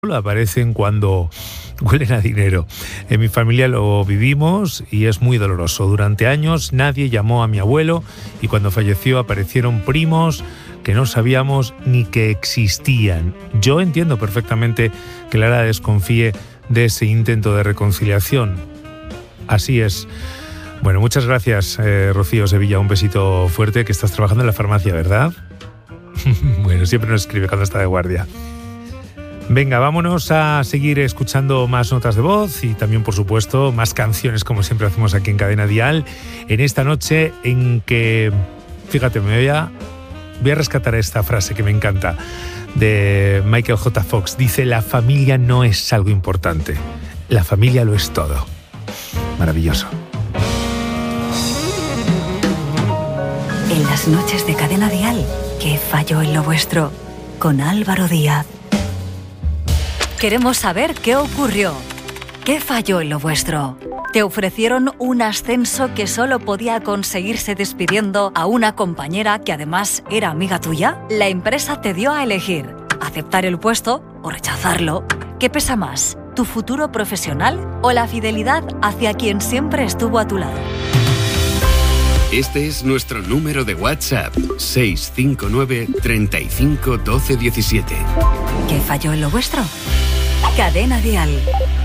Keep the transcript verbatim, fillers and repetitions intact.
aparecen cuando huelen a dinero. En mi familia lo vivimos y es muy doloroso. Durante años nadie llamó a mi abuelo y cuando falleció aparecieron primos que no sabíamos ni que existían. Yo entiendo perfectamente que Lara desconfíe de ese intento de reconciliación. Así es. Bueno, muchas gracias, eh, Rocío Sevilla. Un besito fuerte, que estás trabajando en la farmacia, ¿verdad? Bueno, siempre nos escribe cuando está de guardia. Venga, vámonos a seguir escuchando más notas de voz y también, por supuesto, más canciones, como siempre hacemos aquí en Cadena Dial, en esta noche en que, fíjate, me voy a, voy a rescatar esta frase que me encanta, de Michael J. Fox. Dice: la familia no es algo importante, la familia lo es todo. Maravilloso. En las noches de Cadena Dial, ¿qué falló en lo vuestro? Con Álvaro Díaz. Queremos saber qué ocurrió. ¿Qué falló en lo vuestro? ¿Te ofrecieron un ascenso que solo podía conseguirse despidiendo a una compañera que además era amiga tuya? La empresa te dio a elegir: aceptar el puesto o rechazarlo. ¿Qué pesa más, tu futuro profesional o la fidelidad hacia quien siempre estuvo a tu lado? Este es nuestro número de WhatsApp: seis cinco nueve, treinta y cinco, doce, diecisiete. ¿Qué falló en lo vuestro? Cadena Dial.